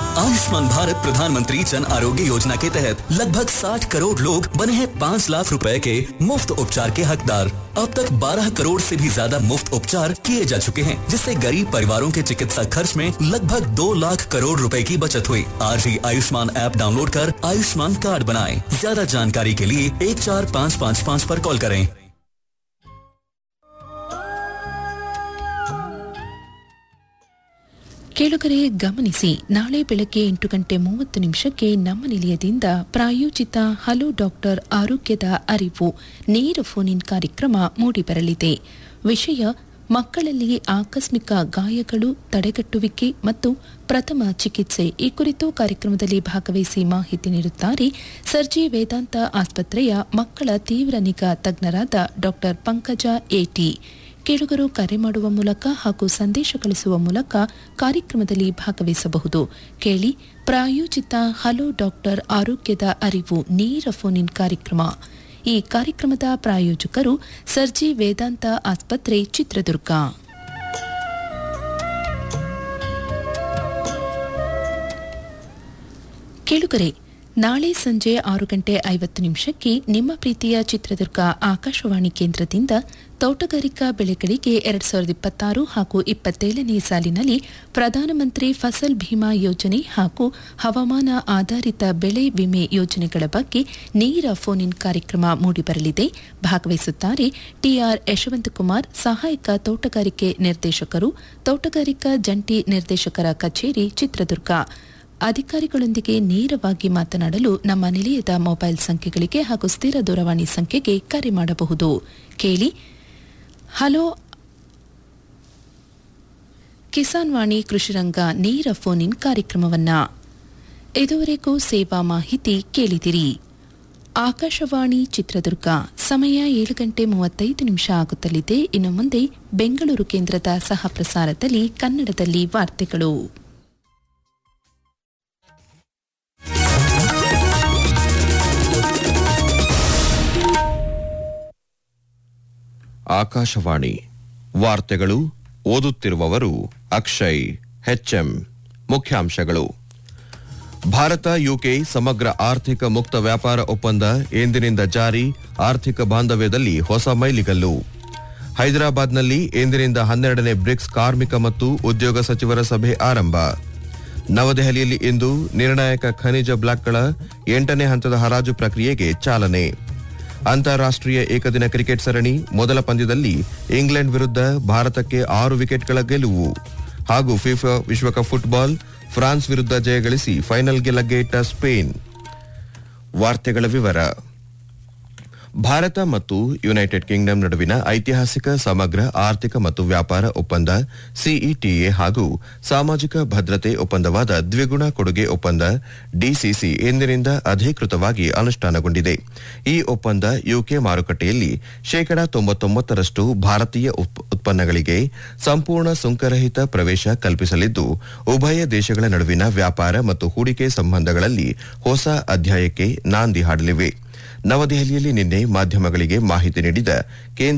आयुष्मान भारत प्रधानमंत्री जन आरोग्य योजना के तहत लगभग 60 करोड़ लोग बने हैं 5 लाख रुपए के मुफ्त उपचार के हकदार। अब तक 12 करोड़ से भी ज्यादा मुफ्त उपचार किए जा चुके हैं, जिससे गरीब परिवारों के चिकित्सा खर्च में लगभग 2 लाख करोड़ रुपए की बचत हुई। आज ही आयुष्मान ऐप डाउनलोड कर आयुष्मान कार्ड बनाएं। ज्यादा जानकारी के लिए 14555 पर कॉल करें। ಕೇಳುಗರೆ ಗಮನಿಸಿ, ನಾಳೆ ಬೆಳಗ್ಗೆ 8:30 ನಮ್ಮ ನಿಲಯದಿಂದ ಪ್ರಾಯೋಜಿತ ಹಲೋ ಡಾಕ್ಟರ್ ಆರೋಗ್ಯದ ಅರಿವು ನೇರ ಫೋನ್ ಇನ್ ಕಾರ್ಯಕ್ರಮ ಮೂಡಿಬರಲಿದೆ. ವಿಷಯ ಮಕ್ಕಳಲ್ಲಿ ಆಕಸ್ಮಿಕ ಗಾಯಗಳು ತಡೆಗಟ್ಟುವಿಕೆ ಮತ್ತು ಪ್ರಥಮ ಚಿಕಿತ್ಸೆ. ಈ ಕುರಿತು ಕಾರ್ಯಕ್ರಮದಲ್ಲಿ ಭಾಗವಹಿಸಿ ಮಾಹಿತಿ ನೀಡುತ್ತಾರೆ ಸರ್ಜಿ ವೇದಾಂತ ಆಸ್ಪತ್ರೆಯ ಮಕ್ಕಳ ತೀವ್ರ ನಿಗಾ ತಜ್ಞರಾದ ಡಾಕ್ಟರ್ ಪಂಕಜ ಎಟಿ. ಕೇಳುಗರು ಕರೆ ಮಾಡುವ ಮೂಲಕ ಹಾಗೂ ಸಂದೇಶ ಕಳಿಸುವ ಮೂಲಕ ಕಾರ್ಯಕ್ರಮದಲ್ಲಿ ಭಾಗವಹಿಸಬಹುದು. ಕೇಳಿ ಪ್ರಾಯೋಜಿತ ಹಲೋ ಡಾಕ್ಟರ್ ಆರೋಗ್ಯದ ಅರಿವು ನೇರ ಫೋನ್ ಇನ್ ಕಾರ್ಯಕ್ರಮ. ಈ ಕಾರ್ಯಕ್ರಮದ ಪ್ರಾಯೋಜಕರು ಸರ್ಜಿ ವೇದಾಂತ ಆಸ್ಪತ್ರೆ, ಚಿತ್ರದುರ್ಗ. ಕೇಳುಗರೆ, ನಾಳೆ ಸಂಜೆ 6:50 ನಿಮ್ಮ ಪ್ರೀತಿಯ ಚಿತ್ರದುರ್ಗ ಆಕಾಶವಾಣಿ ಕೇಂದ್ರದಿಂದ ತೋಟಗಾರಿಕಾ ಬೆಳೆಗಳಿಗೆ 2026 ಹಾಗೂ 27ನೇ ಸಾಲಿನಲ್ಲಿ ಪ್ರಧಾನಮಂತ್ರಿ ಫಸಲ್ ಭೀಮಾ ಯೋಜನೆ ಹಾಗೂ ಹವಾಮಾನ ಆಧಾರಿತ ಬೆಳೆ ವಿಮೆ ಯೋಜನೆಗಳ ಬಗ್ಗೆ ನೇರ ಫೋನ್ ಇನ್ ಕಾರ್ಯಕ್ರಮ ಮೂಡಿಬರಲಿದೆ. ಭಾಗವಹಿಸುತ್ತಾರೆ ಟಿಆರ್ ಯಶವಂತಕುಮಾರ್, ಸಹಾಯಕ ತೋಟಗಾರಿಕೆ ನಿರ್ದೇಶಕರು, ತೋಟಗಾರಿಕಾ ಜಂಟಿ ನಿರ್ದೇಶಕರ ಕಚೇರಿ, ಚಿತ್ರದುರ್ಗ. ಅಧಿಕಾರಿಗಳೊಂದಿಗೆ ನೇರವಾಗಿ ಮಾತನಾಡಲು ನಮ್ಮ ನಿಲಯದ ಮೊಬೈಲ್ ಸಂಖ್ಯೆಗಳಿಗೆ ಹಾಗೂ ಸ್ಥಿರ ದೂರವಾಣಿ ಸಂಖ್ಯೆಗೆ ಕರೆ ಮಾಡಬಹುದು. ಕೇಳಿ ಹಲೋ ಕಿಸಾನ್ ವಾಣಿ ಕೃಷಿರಂಗ ನೇರ ಫೋನ್ ಇನ್ ಕಾರ್ಯಕ್ರಮವನ್ನ. ಇದುವರೆಗೂ ಸೇವಾ ಮಾಹಿತಿ ಕೇಳಿದಿರಿ. ಆಕಾಶವಾಣಿ ಚಿತ್ರದುರ್ಗ, ಸಮಯ 7:35 ಆಗುತ್ತಲಿದೆ. ಇನ್ನು ಮುಂದೆ ಬೆಂಗಳೂರು ಕೇಂದ್ರದ ಸಹ ಪ್ರಸಾರದಲ್ಲಿ ಕನ್ನಡದಲ್ಲಿ ವಾರ್ತೆಗಳು. ಆಕಾಶವಾಣಿ ವಾರ್ತೆಗಳು, ಓದುತ್ತಿರುವವರು ಅಕ್ಷಯ್ ಹೆಚ್ಎಂ. ಮುಖ್ಯಾಂಶಗಳು: ಭಾರತ ಯುಕೆ ಸಮಗ್ರ ಆರ್ಥಿಕ ಮುಕ್ತ ವ್ಯಾಪಾರ ಒಪ್ಪಂದ ಎಂದಿನಿಂದ ಜಾರಿ, ಆರ್ಥಿಕ ಬಾಂಧವ್ಯದಲ್ಲಿ ಹೊಸ ಮೈಲಿಗಲ್ಲು. ಹೈದರಾಬಾದ್ನಲ್ಲಿ ಎಂದಿನಿಂದ 12ನೇ ಬ್ರಿಕ್ಸ್ ಕಾರ್ಮಿಕ ಮತ್ತು ಉದ್ಯೋಗ ಸಚಿವರ ಸಭೆ ಆರಂಭ. ನವದೆಹಲಿಯಲ್ಲಿ ಇಂದು ನಿರ್ಣಾಯಕ ಖನಿಜ ಬ್ಲಾಕ್ಗಳ 8ನೇ ಹಂತದ ಹರಾಜು ಪ್ರಕ್ರಿಯೆಗೆ ಚಾಲನೆ. ಅಂತಾರಾಷ್ಟ್ರೀಯ ಏಕದಿನ ಕ್ರಿಕೆಟ್ ಸರಣಿ ಮೊದಲ ಪಂದ್ಯದಲ್ಲಿ ಇಂಗ್ಲೆಂಡ್ ವಿರುದ್ಧ ಭಾರತಕ್ಕೆ 6 ವಿಕೆಟ್ಗಳ ಗೆಲುವು. ಹಾಗೂ ಫಿಫಾ ವಿಶ್ವಕಪ್ ಫುಟ್ಬಾಲ್, ಫ್ರಾನ್ಸ್ ವಿರುದ್ಧ ಜಯಗಳಿಸಿ ಫೈನಲ್ಗೆ ಲಗ್ಗೆಯಿಟ್ಟ ಸ್ಪೇನ್. ವಾರ್ತೆಗಳ ವಿವರ. ಭಾರತ ಮತ್ತು ಯುನೈಟೆಡ್ ಕಿಂಗ್ಡಮ್ ನಡುವಿನ ಐತಿಹಾಸಿಕ ಸಮಗ್ರ ಆರ್ಥಿಕ ಮತ್ತು ವ್ಯಾಪಾರ ಒಪ್ಪಂದ ಸಿಇಟಿಎ ಹಾಗೂ ಸಾಮಾಜಿಕ ಭದ್ರತೆ ಒಪ್ಪಂದವಾದ ದ್ವಿಗುಣ ಕೊಡುಗೆ ಒಪ್ಪಂದ ಡಿಸಿಸಿ ಎಂದಿನಿಂದ ಅಧಿಕೃತವಾಗಿ ಅನುಷ್ಠಾನಗೊಂಡಿದೆ. ಈ ಒಪ್ಪಂದ ಯುಕೆ ಮಾರುಕಟ್ಟೆಯಲ್ಲಿ 99% ಭಾರತೀಯ ಉತ್ಪನ್ನಗಳಿಗೆ ಸಂಪೂರ್ಣ ಸುಂಕರಹಿತ ಪ್ರವೇಶ ಕಲ್ಪಿಸಲಿದ್ದು, ಉಭಯ ದೇಶಗಳ ನಡುವಿನ ವ್ಯಾಪಾರ ಮತ್ತು ಹೂಡಿಕೆ ಸಂಬಂಧಗಳಲ್ಲಿ ಹೊಸ ಅಧ್ಯಾಯಕ್ಕೆ ನಾಂದಿ ಹಾಡಲಿವೆ. ನವದೆಹಲಿಯಲ್ಲಿ ನಿನ್ನೆ ಮಾಧ್ಯಮಗಳಿಗೆ ಮಾಹಿತಿ ನೀಡಿದ ಕೇಂದ್ರ